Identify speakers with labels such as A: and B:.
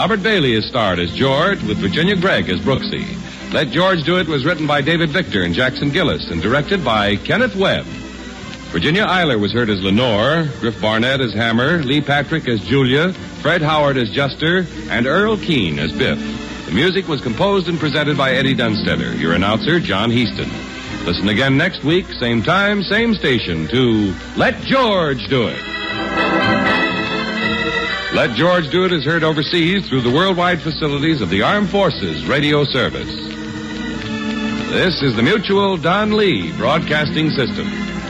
A: Robert Bailey is starred as George, with Virginia Gregg as Brooksy. Let George Do It was written by David Victor and Jackson Gillis and directed by Kenneth Webb. Virginia Eiler was heard as Lenore, Griff Barnett as Hammer, Lee Patrick as Julia, Fred Howard as Juster, and Earl Keane as Biff. The music was composed and presented by Eddie Dunstetter. Your announcer, John Heaston. Listen again next week, same time, same station, to Let George Do It. Let George Do It is heard overseas through the worldwide facilities of the Armed Forces Radio Service. This is the Mutual Don Lee Broadcasting System.